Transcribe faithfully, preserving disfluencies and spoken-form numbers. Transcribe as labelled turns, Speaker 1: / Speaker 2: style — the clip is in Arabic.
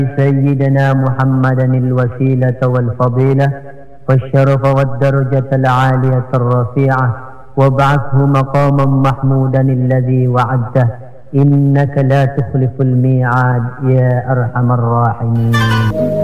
Speaker 1: سيدنا محمدا الوسيلة والفضيلة والشرف والدرجة العالية الرفيعة، وابعثه مقاما محمودا الذي وعدته، إنك لا تخلف الميعاد يا أرحم الراحمين.